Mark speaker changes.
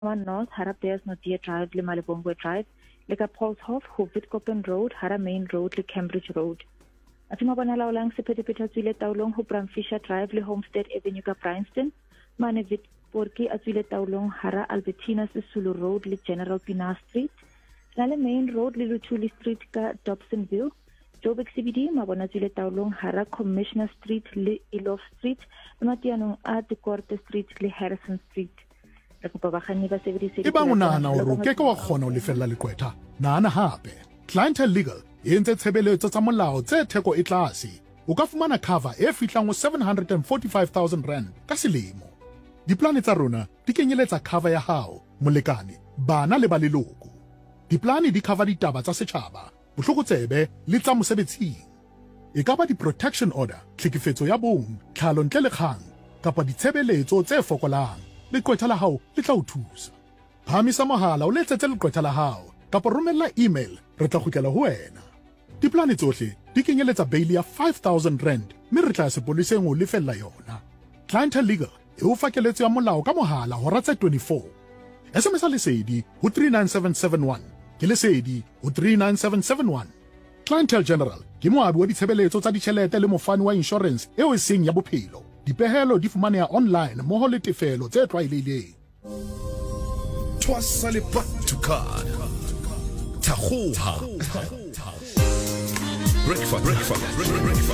Speaker 1: North, Hara Bears Nodia Drive, Le Malibongwe Drive, le ka Paulshof, ho Witkoppen Road, Hara Main Road, le Cambridge Road. Atima bonala olang sephethephethe tswile taolong ho Bramfisher Drive le Homestead Avenue ka Bryanston, mane Witporki a tswile taolong Hara Albertina Sisulu Road le General Pina Street, le Main Road le Luthuli Street ka Dobsonville, Joburg CBD mabona tswile taolong Hara Commissioner Street le Elof Street, le matianong a Dekorte Street le Harrison Street.
Speaker 2: Ebang o nahana hore o keke wa kgona ho lefella lekwetha, nahana hape. Clientele Legal e entse tshebeletso tsa molao tse theko e tlase. O ka fumana cover e fihlang ho 745,000 rand ka selemo. Diplane tsa rona di kenyeletsa cover ya hao, molekane, bana le ba leloko. Diplane di cover ditaba tsa setjhaba, bohlokotsebe le tsa mosebetsing. E ka ba di-protection order, tlhekefetso ya bong, tlhalo ntle le kgang, kapa ditshebeletso tse fokolang. Lekwetha la hao le tla o thusa. Phamisa mohala o letsetse lekwetha la hao, kapa romella email, re tla kgutlela ho wena. Diplane tsohle di kenyeletsa bail ya 5,000 rand, mme re tla sepoleseng ho lefella yona. Clientele Legal e o fakeletso ya molao ka mohala hora tse 24. SMS lesedi ho 39771, ke lesedi ho 39771. Clientele General ke moabi wa ditshebeletso tsa ditjhelete le mofani wa insurance eo e seng ya bophelo. Dipehelo di fumaneha online mmoho le tefelo tse tlwaelehileng.
Speaker 3: Twasa le back to card. Tahoha. Breakfast.